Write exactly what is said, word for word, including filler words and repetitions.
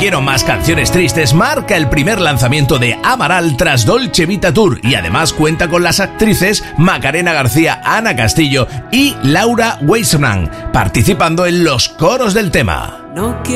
Quiero más canciones tristes marca el primer lanzamiento de Amaral tras Dolce Vita Tour y además cuenta con las actrices Macarena García, Ana Castillo y Laura Weissman participando en los coros del tema. No